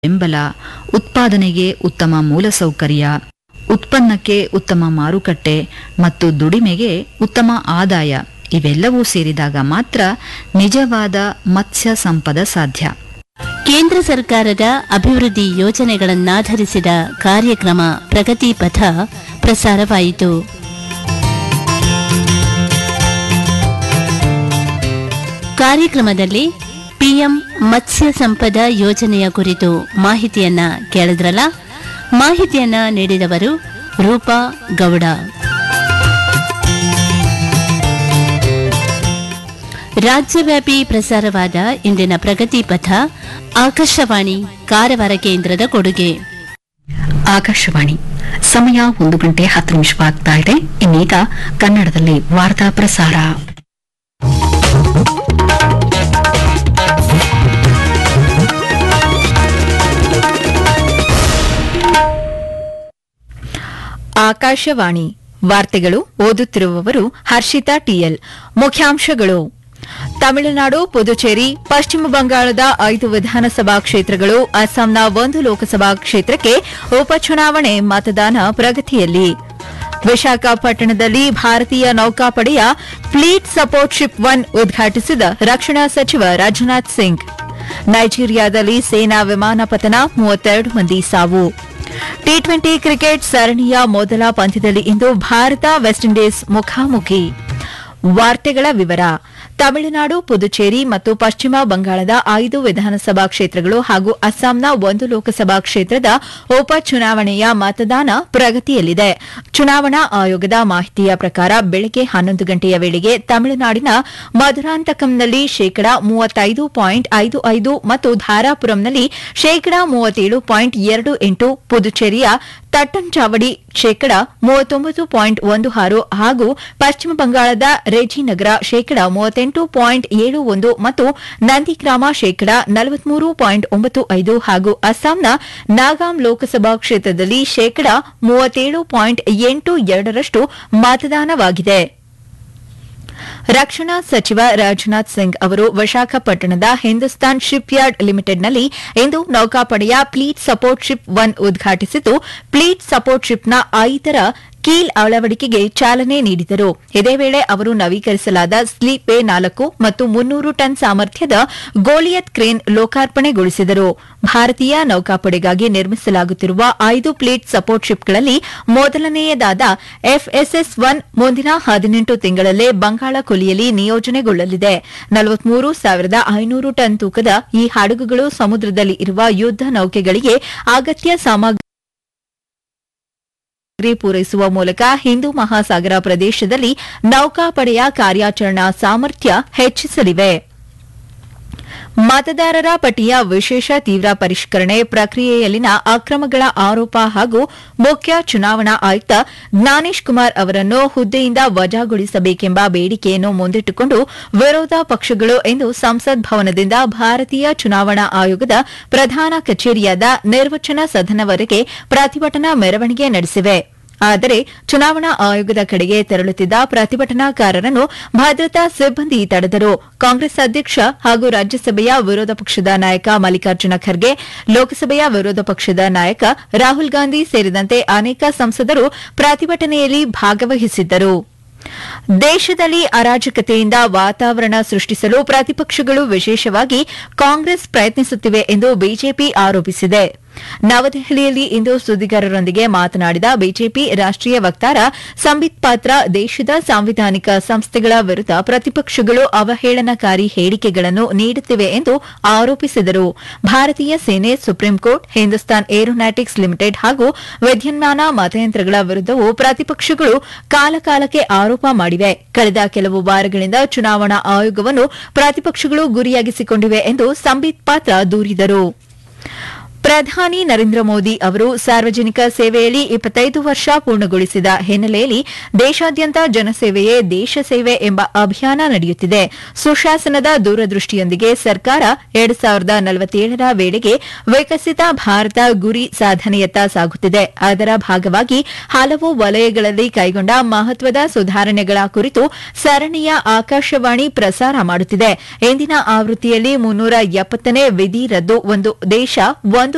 ಬೆಂಬಲ, ಉತ್ಪಾದನೆಗೆ ಉತ್ತಮ ಮೂಲಸೌಕರ್ಯ, ಉತ್ಪನ್ನಕ್ಕೆ ಉತ್ತಮ ಮಾರುಕಟ್ಟೆ ಮತ್ತು ದುಡಿಮೆಗೆ ಉತ್ತಮ ಆದಾಯ ಇವೆಲ್ಲವೂ ಸೇರಿದಾಗ ಮಾತ್ರ ನಿಜವಾದ ಮತ್ಸ್ಯ ಸಂಪದ ಸಾಧ್ಯ. ಕೇಂದ್ರ ಸರ್ಕಾರದ ಅಭಿವೃದ್ಧಿ ಯೋಜನೆಗಳನ್ನಾಧರಿಸಿದ ಕಾರ್ಯಕ್ರಮ ಪ್ರಗತಿ ಪಥ ಪ್ರಸಾರವಾಯಿತು. ಕಾರ್ಯಕ್ರಮದಲ್ಲಿ ಪಿಎಂ ಮತ್ಸ್ಯ ಸಂಪದ ಯೋಜನೆಯ ಕುರಿತು ಮಾಹಿತಿಯನ್ನ ಕೇಳಿದ್ರಲ್ಲ. ಮಾಹಿತಿಯನ್ನ ನೀಡಿದವರು ರೂಪಾ ಗೌಡ. ರಾಜ್ಯವ್ಯಾಪಿ ಪ್ರಸಾರವಾದ ಇಂದಿನ ಪ್ರಗತಿ ಪಥ ಆಕಾಶವಾಣಿ ಕಾರವಾರ ಕೇಂದ್ರದ ಕೊಡುಗೆ. ಆಕಾಶವಾಣಿ ಸಮಯ 1:10 ಆಗ್ತಾ ಇದೆ. ಇನ್ನೀಗ ಕನ್ನಡದಲ್ಲಿ ವಾರ್ತಾ ಪ್ರಸಾರ. ಆಕಾಶವಾಣಿ ವಾರ್ತೆಗಳು ಓದುತ್ತಿರುವವರು ಹರ್ಷಿತಾ ಟಿಎಲ್. ಮುಖ್ಯಾಂಶಗಳು: ತಮಿಳುನಾಡು, ಪುದುಚೇರಿ, ಪಶ್ಚಿಮ ಬಂಗಾಳದ 5 ವಿಧಾನಸಭಾ ಕ್ಷೇತ್ರಗಳು, ಅಸ್ಸಾಂನ 1 ಲೋಕಸಭಾ ಕ್ಷೇತ್ರಕ್ಕೆ ಉಪಚುನಾವಣೆ ಮತದಾನ ಪ್ರಗತಿಯಲ್ಲಿ. ವಿಶಾಖಪಟ್ಟಣದಲ್ಲಿ ಭಾರತೀಯ ನೌಕಾಪಡೆಯ ಫ್ಲೀಟ್ ಸಪೋರ್ಟ್ ಶಿಪ್ 1 ಉದ್ಘಾಟಿಸಿದ ರಕ್ಷಣಾ ಸಚಿವ ರಾಜನಾಥ್ ಸಿಂಗ್. ನೈಜೀರಿಯಾದಲ್ಲಿ ಸೇನಾ ವಿಮಾನ ಪತನ, 32 ಮಂದಿ ಸಾವು. ಟಿ20 ಕ್ರಿಕೆಟ್ ಸರಣಿಯ ಮೊದಲ ಪಂದ್ಯದಲ್ಲಿ ಇಂದು ಭಾರತ ವೆಸ್ಟ್ ಇಂಡೀಸ್ ಮುಖಾಮುಖಿ. ವಾರ್ತೆಗಳ ವಿವರ: ತಮಿಳುನಾಡು, ಪುದುಚೇರಿ ಮತ್ತು ಪಶ್ಚಿಮ ಬಂಗಾಳದ 5 ವಿಧಾನಸಭಾ ಕ್ಷೇತ್ರಗಳು ಹಾಗೂ ಅಸ್ಸಾಂನ 1 ಲೋಕಸಭಾ ಕ್ಷೇತ್ರದ ಉಪಚುನಾವಣೆಯ ಮತದಾನ ಪ್ರಗತಿಯಲ್ಲಿದೆ. ಚುನಾವಣಾ ಆಯೋಗದ ಮಾಹಿತಿಯ ಪ್ರಕಾರ ಬೆಳಗ್ಗೆ 11 ಗಂಟೆಯ ವೇಳೆಗೆ ತಮಿಳುನಾಡಿನ ಮಧುರಾಂತಕಂನಲ್ಲಿ 35.55% ಮತ್ತು ಧಾರಾಪುರಂನಲ್ಲಿ 37.28%, ಪುದುಚೇರಿಯ ತಟ್ಟಂಚಾವಡಿ 39.16% ಹಾಗೂ ಪಶ್ಚಿಮ ಬಂಗಾಳದ ರೆಜಿನಗರ 38.71% ಮತ್ತು ನಂದಿಗ್ರಾಮ 43.95% ಹಾಗೂ ಅಸ್ಸಾಂನ ನಾಗಾಂ ಲೋಕಸಭಾ ಕ್ಷೇತ್ರದಲ್ಲಿ 37.82% ಮತದಾನವಾಗಿದೆ. ರಕ್ಷಣಾ ಸಚಿವ ರಾಜನಾಥ್ ಸಿಂಗ್ ಅವರು ವಿಶಾಖಪಟ್ಟಣದ ಹಿಂದೂಸ್ತಾನ್ ಶಿಪ್ ಯಾರ್ಡ್ ಲಿಮಿಟೆಡ್ನಲ್ಲಿ ಇಂದು ನೌಕಾಪಡೆಯ fleet support ship 1 ಉದ್ಘಾಟಿಸಿದ್ದು, fleet support ಶಿಪ್ನ 5ರ ಕೀಲ್ ಅಳವಡಿಕೆಗೆ ಚಾಲನೆ ನೀಡಿದರು. ಇದೇ ವೇಳೆ ಅವರು ನವೀಕರಿಸಲಾದ ಸ್ಲೀಪ್ ವೇ 4 ಮತ್ತು 300 ಟನ್ ಸಾಮರ್ಥ್ಯದ ಗೋಲಿಯತ್ ಕ್ರೇನ್ ಲೋಕಾರ್ಪಣೆಗೊಳಿಸಿದರು. ಭಾರತೀಯ ನೌಕಾಪಡೆಗಾಗಿ ನಿರ್ಮಿಸಲಾಗುತ್ತಿರುವ 5 ಫ್ಲೀಟ್ ಸಪೋರ್ಟ್ ಶಿಪ್ಗಳಲ್ಲಿ ಮೊದಲನೆಯದಾದ ಎಫ್ಎಸ್ಎಸ್ 1 ಮುಂದಿನ 18 ತಿಂಗಳಲ್ಲೇ ಬಂಗಾಳ ಕೊಲ್ಲಿಯಲ್ಲಿ ನಿಯೋಜನೆಗೊಳ್ಳಲಿದೆ. 43,500 ಟನ್ ತೂಕದ ಈ ಹಡಗುಗಳು ಸಮುದ್ರದಲ್ಲಿ ಇರುವ ಯುದ್ದ ನೌಕೆಗಳಿಗೆ ಅಗತ್ಯ ಸಾಮಗ್ರಿ ಪೂರೈಸುವ ಮೂಲಕ ಹಿಂದೂ ಮಹಾಸಾಗರ ಪ್ರದೇಶದಲ್ಲಿ ನೌಕಾಪಡೆಯ ಕಾರ್ಯಾಚರಣಾ ಸಾಮರ್ಥ್ಯ ಹೆಚ್ಚಿಸಲಿವೆ. ಮತದಾರರ ಪಟ್ಟಿಯ ವಿಶೇಷ ತೀವ್ರ ಪರಿಷ್ಕರಣೆ ಪ್ರಕ್ರಿಯೆಯಲ್ಲಿನ ಅಕ್ರಮಗಳ ಆರೋಪ ಹಾಗೂ ಮುಖ್ಯ ಚುನಾವಣಾ ಆಯುಕ್ತ ಜ್ಞಾನೇಶ್ ಕುಮಾರ್ ಅವರನ್ನು ಹುದ್ದೆಯಿಂದ ವಜಾಗೊಳಿಸಬೇಕೆಂಬ ಬೇಡಿಕೆಯನ್ನು ಮುಂದಿಟ್ಟುಕೊಂಡು ವಿರೋಧ ಪಕ್ಷಗಳು ಇಂದು ಸಂಸತ್ ಭವನದಿಂದ ಭಾರತೀಯ ಚುನಾವಣಾ ಆಯೋಗದ ಪ್ರಧಾನ ಕಚೇರಿಯಾದ ನಿರ್ವಚನ ಸದನವರೆಗೆ ಪ್ರತಿಭಟನಾ ಮೆರವಣಿಗೆ ನಡೆಸಿವೆ. ಆದರೆ ಚುನಾವಣಾ ಆಯೋಗದ ಕಡೆಗೆ ತೆರಳುತ್ತಿದ್ದ ಪ್ರತಿಭಟನಾಕಾರರನ್ನು ಭದ್ರತಾ ಸಿಬ್ಬಂದಿ ತಡೆದರು. ಕಾಂಗ್ರೆಸ್ ಅಧ್ಯಕ್ಷ ಹಾಗೂ ರಾಜ್ಯಸಭೆಯ ವಿರೋಧ ಪಕ್ಷದ ನಾಯಕ ಮಲ್ಲಿಕಾರ್ಜುನ ಖರ್ಗೆ, ಲೋಕಸಭೆಯ ವಿರೋಧ ಪಕ್ಷದ ನಾಯಕ ರಾಹುಲ್ ಗಾಂಧಿ ಸೇರಿದಂತೆ ಅನೇಕ ಸಂಸದರು ಪ್ರತಿಭಟನೆಯಲ್ಲಿ ಭಾಗವಹಿಸಿದ್ದರು. ದೇಶದಲ್ಲಿ ಅರಾಜಕತೆಯಿಂದ ವಾತಾವರಣ ಸೃಷ್ಟಿಸಲು ಪ್ರತಿಪಕ್ಷಗಳು ವಿಶೇಷವಾಗಿ ಕಾಂಗ್ರೆಸ್ ಪ್ರಯತ್ನಿಸುತ್ತಿವೆ ಎಂದು ಬಿಜೆಪಿ ಆರೋಪಿಸಿದೆ. ನವದೆಹಲಿಯಲ್ಲಿ ಇಂದು ಸುದ್ದಿಗಾರರೊಂದಿಗೆ ಮಾತನಾಡಿದ ಬಿಜೆಪಿ ರಾಷ್ಟೀಯ ವಕ್ತಾರ ಸಂಬಿತ್ ಪಾತ್ರ, ದೇಶದ ಸಾಂವಿಧಾನಿಕ ಸಂಸ್ಥೆಗಳ ವಿರುದ್ಧ ಪ್ರತಿಪಕ್ಷಗಳು ಅವಹೇಳನಕಾರಿ ಹೇಳಿಕೆಗಳನ್ನು ನೀಡುತ್ತಿವೆ ಎಂದು ಆರೋಪಿಸಿದರು. ಭಾರತೀಯ ಸೇನೆ, supreme court, Hindustan aeronautics limited ಹಾಗೂ ವಿದ್ಯುನ್ಮಾನ ಮತಯಂತ್ರಗಳ ವಿರುದ್ದವೂ ಪ್ರತಿಪಕ್ಷಗಳು ಕಾಲಕಾಲಕ್ಕೆ ಆರೋಪ ಮಾಡಿವೆ. ಕಳೆದ ಕೆಲವು ವಾರಗಳಿಂದ ಚುನಾವಣಾ ಆಯೋಗವನ್ನು ಪ್ರತಿಪಕ್ಷಗಳು ಗುರಿಯಾಗಿಸಿಕೊಂಡಿವೆ ಎಂದು ಸಂಬಿತ್ ಪಾತ್ರ ದೂರಿದರು. ಪ್ರಧಾನಿ ನರೇಂದ್ರ ಮೋದಿ ಅವರು ಸಾರ್ವಜನಿಕ ಸೇವೆಯಲ್ಲಿ 25 ವರ್ಷ ಪೂರ್ಣಗೊಳಿಸಿದ ಹಿನ್ನೆಲೆಯಲ್ಲಿ ದೇಶಾದ್ಯಂತ ಜನಸೇವೆಯೇ ದೇಶ ಸೇವೆ ಎಂಬ ಅಭಿಯಾನ ನಡೆಯುತ್ತಿದೆ. ಸುಶಾಸನದ ದೂರದೃಷ್ಟಿಯೊಂದಿಗೆ ಸರ್ಕಾರ 2047ರ ವೇಳೆಗೆ ವಿಕಸಿತ ಭಾರತ ಗುರಿ ಸಾಧನೆಯತ್ತ ಸಾಗುತ್ತಿದೆ. ಅದರ ಭಾಗವಾಗಿ ಹಲವು ವಲಯಗಳಲ್ಲಿ ಕೈಗೊಂಡ ಮಹತ್ವದ ಸುಧಾರಣೆಗಳ ಕುರಿತು ಸರಣಿಯ ಆಕಾಶವಾಣಿ ಪ್ರಸಾರ ಮಾಡುತ್ತಿದೆ. ಇಂದಿನ ಆವೃತ್ತಿಯಲ್ಲಿ 370ನೇ ವಿಧಿ ರದ್ದು, ಒಂದು ದೇಶ ಒಂದು